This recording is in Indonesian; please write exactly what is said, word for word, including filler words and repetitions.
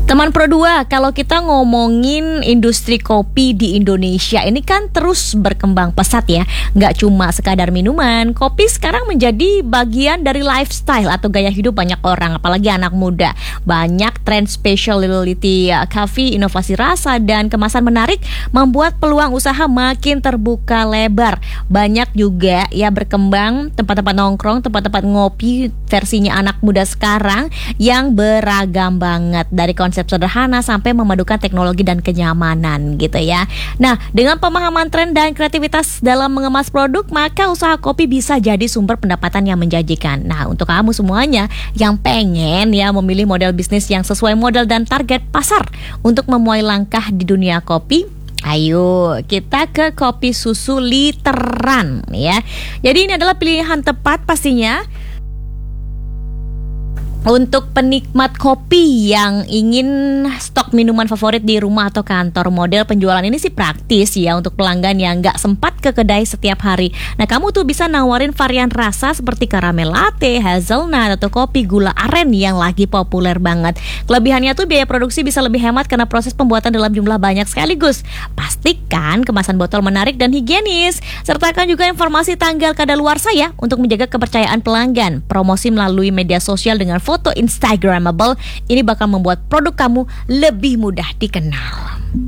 Teman Pro dua, kalau kita ngomongin industri kopi di Indonesia ini kan terus berkembang pesat ya. Nggak cuma sekadar minuman, kopi sekarang menjadi bagian dari lifestyle atau gaya hidup banyak orang, apalagi anak muda. Banyak tren specialty coffee, inovasi rasa, dan kemasan menarik membuat peluang usaha makin terbuka lebar. Banyak juga ya berkembang tempat-tempat nongkrong, tempat-tempat ngopi versinya anak muda sekarang yang beragam banget, dari konsep sederhana sampai memadukan teknologi dan kenyamanan gitu ya. Nah, dengan pemahaman tren dan kreativitas dalam mengemas produk, maka usaha kopi bisa jadi sumber pendapatan yang menjanjikan. Nah, untuk kamu semuanya yang pengen ya memilih model bisnis yang sesuai modal dan target pasar untuk memuai langkah di dunia kopi, ayo kita ke Kopi Susu Literan ya. Jadi ini adalah pilihan tepat pastinya untuk penikmat kopi yang ingin stok minuman favorit di rumah atau kantor. Model penjualan ini sih praktis ya untuk pelanggan yang nggak sempat ke kedai setiap hari. Nah, kamu tuh bisa nawarin varian rasa seperti caramel latte, hazelnut, atau kopi gula aren yang lagi populer banget. Kelebihannya tuh biaya produksi bisa lebih hemat karena proses pembuatan dalam jumlah banyak sekaligus. Pastikan kemasan botol menarik dan higienis. Sertakan juga informasi tanggal kadaluarsa ya untuk menjaga kepercayaan pelanggan. Promosi melalui media sosial dengan foto Foto Instagramable ini bakal membuat produk kamu lebih mudah dikenal.